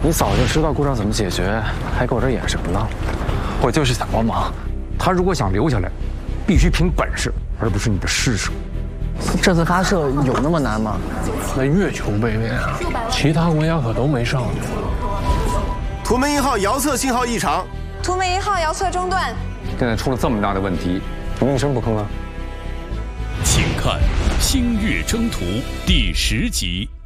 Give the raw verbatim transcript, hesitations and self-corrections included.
你早就知道故障怎么解决，还给我这演什么呢？我就是想帮忙。 他如果想留下来，必须凭本事，而不是你的施舍。 这次发射有那么难吗？ 那月球背面啊，其他国家可都没上去。 图门一号遥测信号异常， 图门一号遥测中断。 现在出了这么大的问题，你一声不吭啊？ 请看《星月征途》第十集。